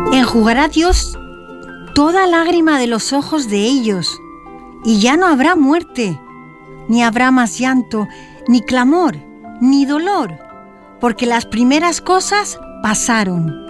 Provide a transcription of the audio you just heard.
Enjugará Dios toda lágrima de los ojos de ellos, y ya no habrá muerte, ni habrá más llanto, ni clamor, ni dolor, porque las primeras cosas pasaron.